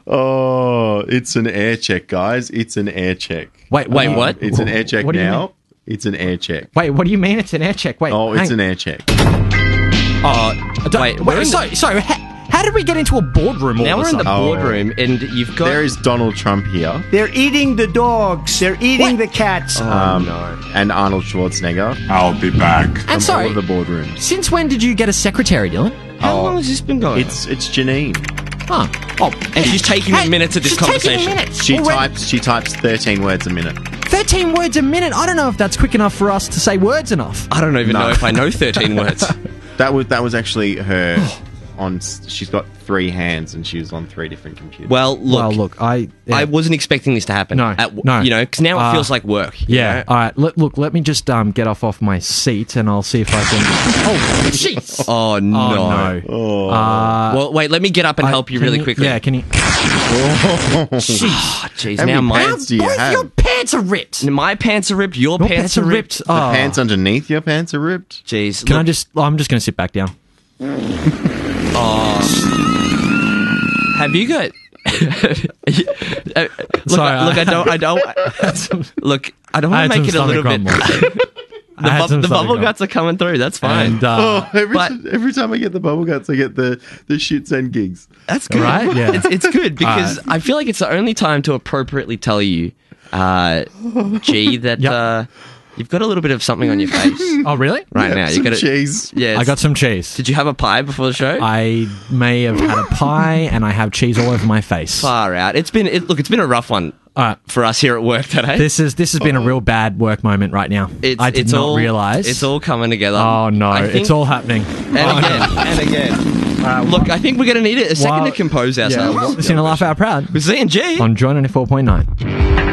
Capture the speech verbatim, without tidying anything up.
Oh, it's an air check, guys. It's an air check. Wait, Wait, um, what? It's an air check What do you now. mean? It's an air check. Wait, what do you mean it's an air check? Wait, Oh, it's hang- an air check. Oh, Don't- wait, we're wait, in sorry, sorry. How, how did we get into a boardroom all now of a we're in the sudden? Oh. boardroom, and you've got... There is Donald Trump here. They're eating the dogs. They're eating What? the cats. um, no. And Arnold Schwarzenegger. I'll be back. And From sorry, all of the boardrooms. since when did you get a secretary, Dylan? How Oh, long has this been going? It's it's Janine. Huh. Oh, And she's taking hey, minutes of this she's conversation. Taking minutes. She Already. types she types thirteen words a minute. thirteen words a minute. I don't know if that's quick enough for us to say words enough. I don't even No. know if I know thirteen words. That was that was actually her on. She's got three hands and she was on three different computers. Well, look, well, look, I... yeah. I wasn't expecting this to happen. No, At, no. You know, because now it Uh, feels like work. you Yeah. know? All right. Let, look, let me just um, get off off my seat and I'll see if I can... Oh, jeez. Oh, no. Oh, no. oh, Uh, Well, wait, let me get up and I- help you can really quickly. Yeah, can you... Jeez. Oh, jeez. How Now many my, pants do you Both have? your pants are ripped. my pants are ripped, your, Your pants, are ripped. the Oh. pants underneath your pants are ripped. Jeez. Can look, I just... oh, I'm just going to sit back down. Have you got... Uh, look, Sorry, I, look, I don't... I don't... look, I don't I want had to make it some a little stomach bit... grumbles. the I had bub- some the stomach bubble grumbles. guts are coming through. That's fine. And, uh, Oh, every, but- t- every time I get the bubble guts, I get the, the shits and gigs. That's good. Right? Yeah. It's, it's good because All I feel like it's the only time to appropriately tell you, uh, G, that Yep. uh, you've got a little bit of something on your face oh, really? right Yeah, now. You some got cheese. Yeah. I got some cheese. Did you have a pie before the show? I may have had a pie and I have cheese all over my face. All Far out. It's been it, look. It's been a rough one right. for us here at work today. This is this has been a real bad work moment right now. it's, I did it's not all, realize. it's all coming together. Oh no! I think- It's all happening. and again and again. Uh, Look, I think we're going to need it a second while- to compose yeah, ourselves. listening to Laugh Out Proud With Z and G. on Joy ninety-four point nine.